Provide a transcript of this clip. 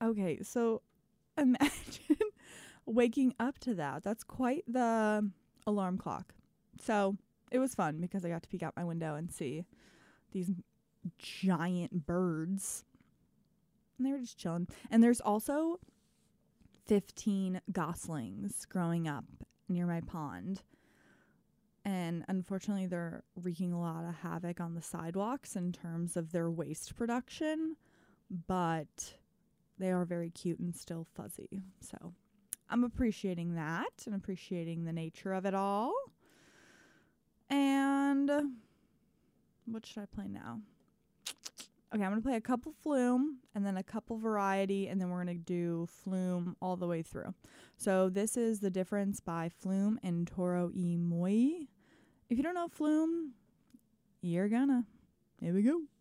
Okay, so imagine waking up to that. That's quite the alarm clock. So it was fun because I got to peek out my window and see these giant birds. And they were just chilling. And there's also 15 goslings growing up near my pond. And unfortunately, they're wreaking a lot of havoc on the sidewalks in terms of their waste production. But they are very cute and still fuzzy. So I'm appreciating that and appreciating the nature of it all. And what should I play now? Okay, I'm going to play a couple Flume and then a couple Variety, and then we're going to do Flume all the way through. So this is The Difference by Flume and Toro y Moi. If you don't know Flume, you're gonna. Here we go.